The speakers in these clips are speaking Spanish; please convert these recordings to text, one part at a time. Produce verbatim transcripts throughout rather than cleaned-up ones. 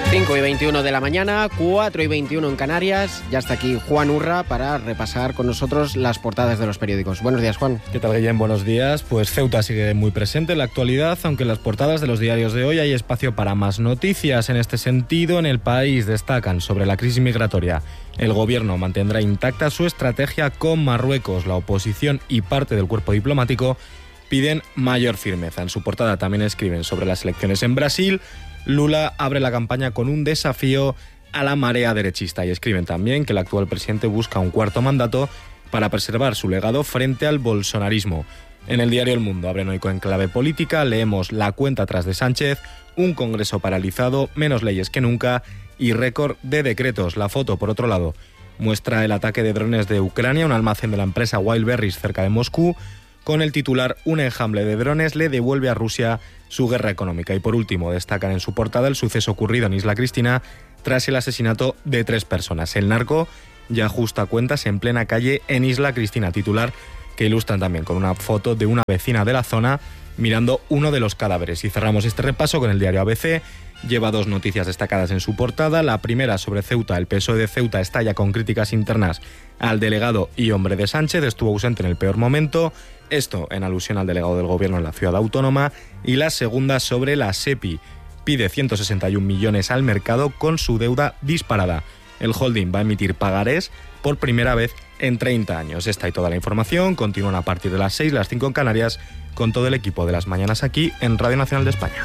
cinco y veintiuno de la mañana, cuatro y veintiuno en Canarias. Ya está aquí Juan Urra para repasar con nosotros las portadas de los periódicos. Buenos días, Juan. ¿Qué tal, Guillem? Buenos días. Pues Ceuta sigue muy presente en la actualidad, aunque en las portadas de los diarios de hoy hay espacio para más noticias. En este sentido, en El País destacan sobre la crisis migratoria. El gobierno mantendrá intacta su estrategia con Marruecos. La oposición y parte del cuerpo diplomático piden mayor firmeza. En su portada también escriben sobre las elecciones en Brasil. Lula abre la campaña con un desafío a la marea derechista y escriben también que el actual presidente busca un cuarto mandato para preservar su legado frente al bolsonarismo. En el diario El Mundo abren hoy con clave política, leemos la cuenta atrás de Sánchez, un Congreso paralizado, menos leyes que nunca y récord de decretos. La foto, por otro lado, muestra el ataque de drones de Ucrania, un almacén de la empresa Wildberries cerca de Moscú, con el titular: un enjambre de drones le devuelve a Rusia su guerra económica. Y por último, destacan en su portada el suceso ocurrido en Isla Cristina tras el asesinato de tres personas. El narco ya ajusta cuentas en plena calle en Isla Cristina, titular que ilustran también con una foto de una vecina de la zona mirando uno de los cadáveres. Y cerramos este repaso con el diario A B C. Lleva dos noticias destacadas en su portada. La primera sobre Ceuta. El P S O E de Ceuta estalla con críticas internas al delegado y hombre de Sánchez. Estuvo ausente en el peor momento. Esto en alusión al delegado del gobierno en la ciudad autónoma. Y la segunda sobre la SEPI. Pide ciento sesenta y un millones al mercado con su deuda disparada. El holding va a emitir pagarés por primera vez en treinta años. Esta y toda la información continúan a partir de las seis, las cinco en Canarias, con todo el equipo de las mañanas aquí en Radio Nacional de España.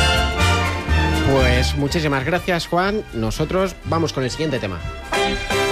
Pues muchísimas gracias, Juan. Nosotros vamos con el siguiente tema.